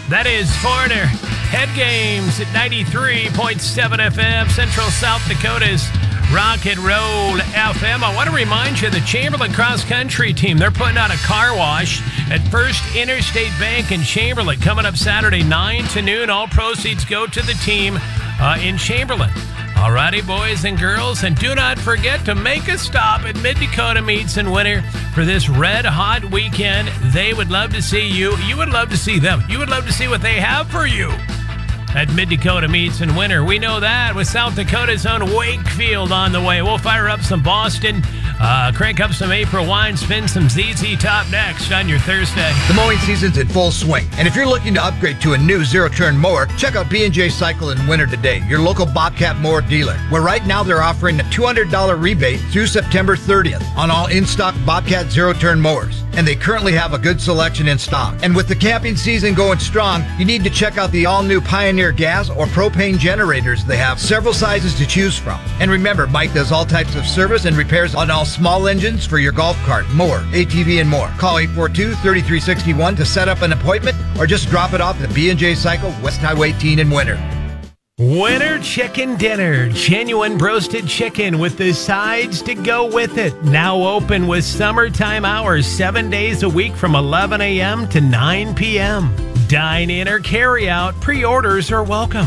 That is Foreigner. Head Games at 93.7 FM, Central South Dakota's Rock and Roll FM. I want to remind you, the Chamberlain Cross Country team, they're putting out a car wash at First Interstate Bank in Chamberlain coming up Saturday, 9 to noon. All proceeds go to the team in Chamberlain. Alrighty, boys and girls, and do not forget to make a stop at Mid-Dakota Meats and Winter for this red-hot weekend. They would love to see you. You would love to see them. You would love to see what they have for you at Mid-Dakota Meats and Winter. We know that with South Dakota's own Wakefield on the way. We'll fire up some Boston, crank up some April wine, spin some ZZ Top next on your Thursday. The mowing season's in full swing, and if you're looking to upgrade to a new zero-turn mower, check out B&J Cycle in Winter today, your local Bobcat mower dealer, where right now they're offering a $200 rebate through September 30th on all in-stock Bobcat zero-turn mowers. And they currently have a good selection in stock. And with the camping season going strong, you need to check out the all-new Pioneer gas or propane generators. They have several sizes to choose from. And remember, Mike does all types of service and repairs on all small engines for your golf cart, mower, ATV, and more. Call 842-3361 to set up an appointment or just drop it off at B&J Cycle, West Highway 18 in Winter. Winter Chicken Dinner, genuine roasted chicken with the sides to go with it. Now open with summertime hours, 7 days a week from 11 a.m. to 9 p.m. Dine in or carry out. Pre-orders are welcome.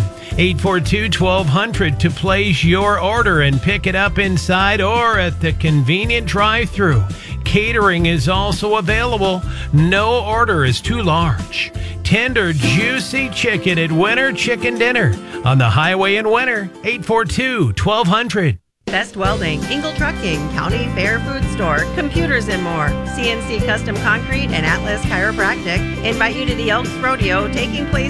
842-1200 to place your order and pick it up inside or at the convenient drive-thru. Catering is also available. No order is too large. Tender, juicy chicken at Winter Chicken Dinner on the highway in Winter. 842-1200. Best Welding, Eagle Trucking, County Fair Food Store, Computers and More, CNC Custom Concrete, and Atlas Chiropractic invite you to the Elks Rodeo taking place